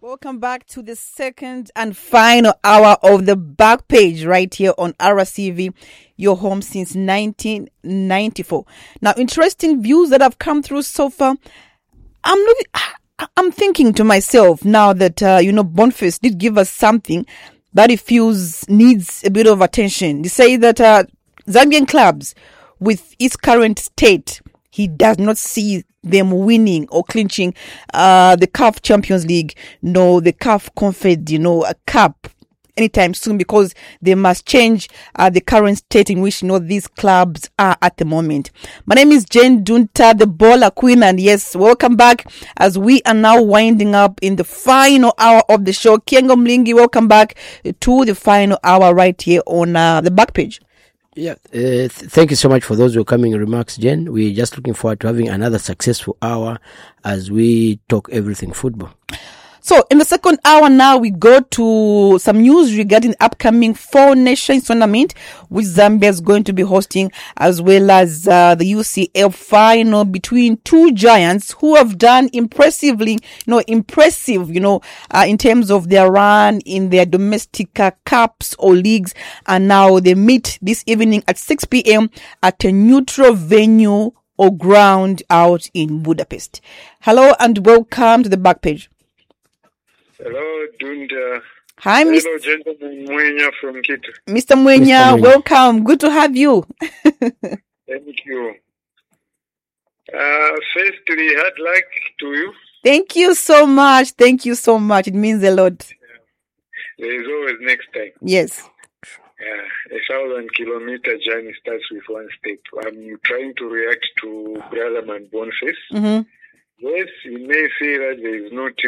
Welcome back to the second and final hour of the back page right here on RCV, your home since 1994. Now, interesting views that have come through so far. I'm thinking to myself now that, Boniface did give us something that he feels needs a bit of attention. They say that Zambian clubs with its current state, he does not see them winning or clinching the CAF Champions League, no, the CAF Confed, a cup anytime soon, because they must change the current state in which these clubs are at the moment. My name is Jane Dunta, the Baller Queen, and yes, welcome back as we are now winding up in the final hour of the show. Kiengo Mlingi, welcome back to the final hour right here on the back page. Yeah, thank you so much for those welcoming remarks, Jen. We're just looking forward to having another successful hour as we talk everything football. So in the second hour now, we go to some news regarding the upcoming Four Nations tournament, which Zambia is going to be hosting, as well as the UCL final between two giants who have done impressive, in terms of their run in their domestic cups or leagues. And now they meet this evening at 6 p.m. at a neutral venue or ground out in Budapest. Hello and welcome to the back page. Hello, Dunda. Hi, Hello, gentleman Mwenya from Kitu. Mr. Mwenya, welcome. Good to have you. Thank you. Firstly, hard luck to you. Thank you so much. Thank you so much. It means a lot. There is always next time. Yes. 1,000-kilometer journey starts with one step. I'm trying to react to Brother Man Boniface. Mm-hmm. Yes, you may say that there is no